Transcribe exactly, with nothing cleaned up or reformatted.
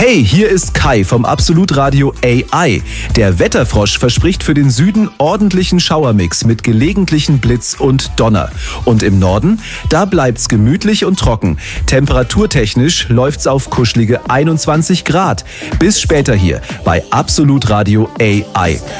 Hey, hier ist Kai vom Absolutradio A I. Der Wetterfrosch verspricht für den Süden ordentlichen Schauermix mit gelegentlichen Blitz und Donner. Und im Norden, da bleibt's gemütlich und trocken. Temperaturtechnisch läuft's auf kuschelige einundzwanzig Grad. Bis später hier bei Absolutradio A I.